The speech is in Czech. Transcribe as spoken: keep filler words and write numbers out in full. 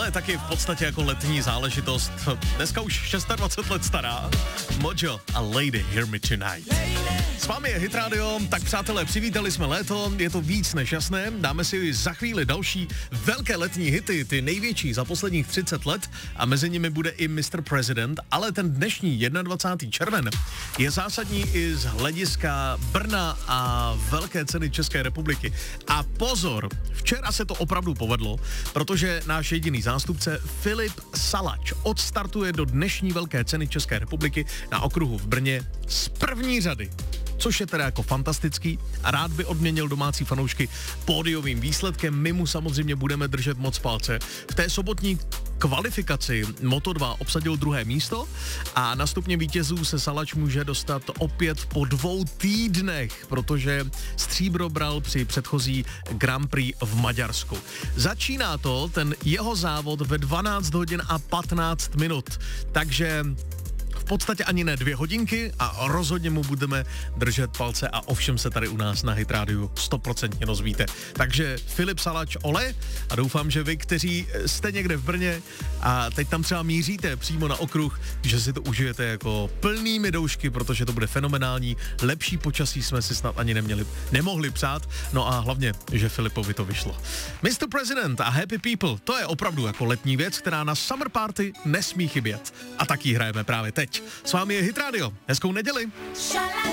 ale taky v podstatě jako letní záležitost. Dneska už dvacet šest let stará. Mojo a Lady Hear Me Tonight. S vámi je Hit Radio, tak přátelé, přivítali jsme léto, je to víc než jasné, dáme si za chvíli další velké letní hity, ty největší za posledních třicet let a mezi nimi bude i mister President, ale ten dnešní dvacátého prvního červen je zásadní i z hlediska Brna a velké ceny České republiky. A pozor, včera se to opravdu povedlo, protože náš jediný zástupce Filip Salač odstartuje do dnešní velké ceny České republiky na okruhu v Brně z první řady. Což je teda jako fantastický a rád by odměnil domácí fanoušky pódiovým výsledkem. My mu samozřejmě budeme držet moc palce. V té sobotní kvalifikaci Moto dva obsadil druhé místo a na stupně vítězů se Salač může dostat opět po dvou týdnech, protože stříbro bral při předchozí Grand Prix v Maďarsku. Začíná to, ten jeho závod, ve dvanáct hodin a patnáct minut, takže v podstatě ani ne dvě hodinky a rozhodně mu budeme držet palce a ovšem se tady u nás na Hit Rádiu stoprocentně dozvíte. Takže Filip Salač, ole, a doufám, že vy, kteří jste někde v Brně a teď tam třeba míříte přímo na okruh, že si to užijete jako plnými doušky, protože to bude fenomenální. Lepší počasí jsme si snad ani neměli, nemohli přát, no a hlavně, že Filipovi to vyšlo. mister President a Happy People, to je opravdu jako letní věc, která na Summer Party nesmí chybět. A taky hrajeme právě teď. S vámi je Hit Radio. Hezkou neděli.